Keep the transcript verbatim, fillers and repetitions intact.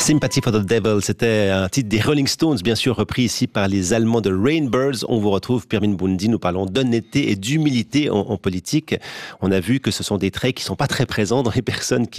Sympathy for the Devil, c'était un titre des Rolling Stones, bien sûr repris ici par les Allemands de Rainbirds. On vous retrouve, Pirmin Boundi, nous parlons d'honnêteté et d'humilité en, en politique. On a vu que ce sont des traits qui ne sont pas très présents dans les personnes qui